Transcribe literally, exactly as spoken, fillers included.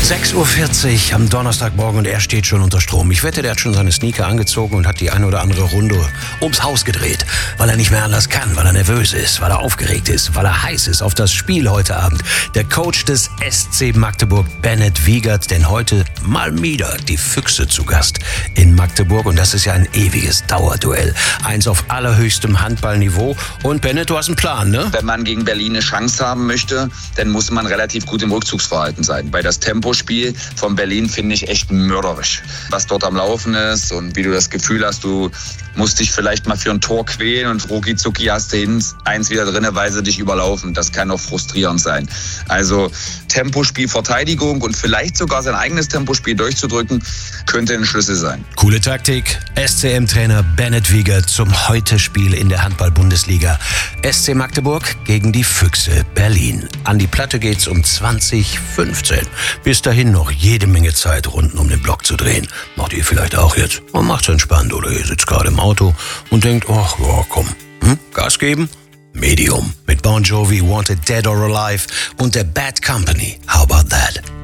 sechs Uhr vierzig am Donnerstagmorgen und er steht schon unter Strom. Ich wette, der hat schon seine Sneaker angezogen und hat die eine oder andere Runde ums Haus gedreht, weil er nicht mehr anders kann, weil er nervös ist, weil er aufgeregt ist, weil er heiß ist auf das Spiel heute Abend. Der Coach des S C Magdeburg, Bennett Wiegert, denn heute mal wieder die Füchse zu Gast in Magdeburg und das ist ja ein ewiges Dauerduell. Eins auf allerhöchstem Handballniveau und Bennett, du hast einen Plan, ne? Wenn man gegen Berlin eine Chance haben möchte, dann muss man relativ gut im Rückzugsverhalten sein, weil das Tempo Spiel von Berlin finde ich echt mörderisch. Was dort am Laufen ist und wie du das Gefühl hast, du musst dich vielleicht mal für ein Tor quälen und rucki zucki hast du hin, eins wieder drinne, weil sie dich überlaufen. Das kann auch frustrierend sein. Also Tempospiel, Verteidigung und vielleicht sogar sein eigenes Tempospiel durchzudrücken, könnte ein Schlüssel sein. Coole Taktik. S C M-Trainer Bennett Wiegert zum Heute-Spiel in der Handball-Bundesliga. S C Magdeburg gegen die Füchse Berlin. An die Platte geht's um zwanzig fünfzehn. Bis dahin noch jede Menge Zeit, Runden um den Block zu drehen. Macht ihr vielleicht auch jetzt? Man macht's entspannt oder ihr sitzt gerade im Auto und denkt, ach ja, komm, hm? Gas geben? Medium mit Bon Jovi, Wanted Dead or Alive und der Bad Company. How about that?